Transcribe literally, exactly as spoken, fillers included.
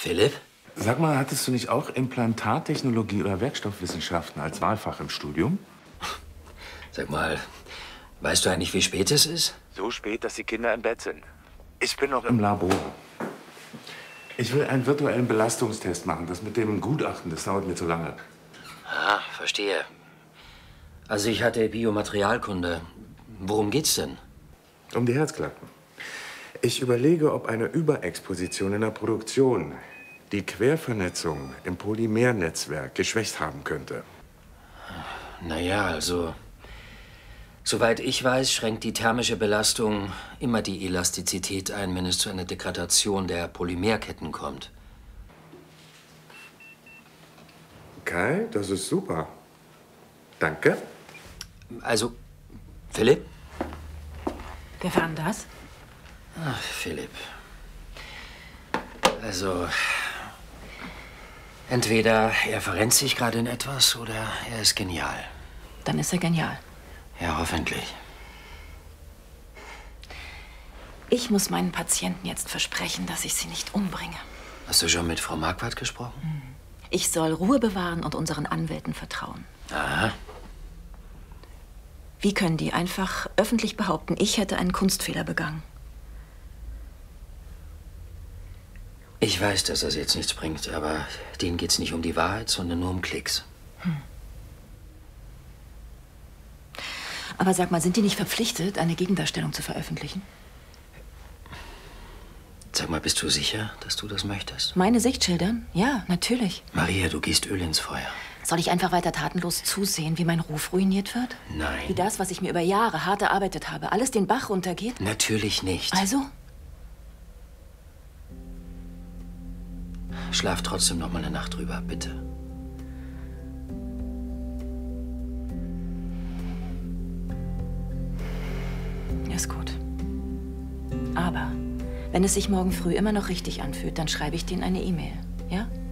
Philipp? Sag mal, hattest du nicht auch Implantattechnologie oder Werkstoffwissenschaften als Wahlfach im Studium? Sag mal, weißt du eigentlich, wie spät es ist? So spät, dass die Kinder im Bett sind. Ich bin noch im Labor. Ich will einen virtuellen Belastungstest machen. Das mit dem Gutachten, das dauert mir zu lange. Ah, verstehe. Also ich hatte Biomaterialkunde. Worum geht's denn? Um die Herzklappen. Ich überlege, ob eine Überexposition in der Produktion die Quervernetzung im Polymernetzwerk geschwächt haben könnte. Naja, also... Soweit ich weiß, schränkt die thermische Belastung immer die Elastizität ein, wenn es zu einer Degradation der Polymerketten kommt. Okay, das ist super. Danke. Also, Philipp? Wer war denn das? Ach, Philipp. Also, entweder er verrennt sich gerade in etwas oder er ist genial. Dann ist er genial. Ja, hoffentlich. Ich muss meinen Patienten jetzt versprechen, dass ich sie nicht umbringe. Hast du schon mit Frau Marquardt gesprochen? Ich soll Ruhe bewahren und unseren Anwälten vertrauen. Aha. Wie können die einfach öffentlich behaupten, ich hätte einen Kunstfehler begangen? Ich weiß, dass das jetzt nichts bringt, aber denen geht's nicht um die Wahrheit, sondern nur um Klicks. Hm. Aber sag mal, sind die nicht verpflichtet, eine Gegendarstellung zu veröffentlichen? Sag mal, bist du sicher, dass du das möchtest? Meine Sicht schildern? Ja, natürlich. Maria, du gießt Öl ins Feuer. Soll ich einfach weiter tatenlos zusehen, wie mein Ruf ruiniert wird? Nein. Wie das, was ich mir über Jahre hart erarbeitet habe, alles den Bach runtergeht? Natürlich nicht. Also? Schlaf trotzdem noch mal eine Nacht drüber, bitte. Ist gut. Aber wenn es sich morgen früh immer noch richtig anfühlt, dann schreibe ich denen eine E-Mail, ja?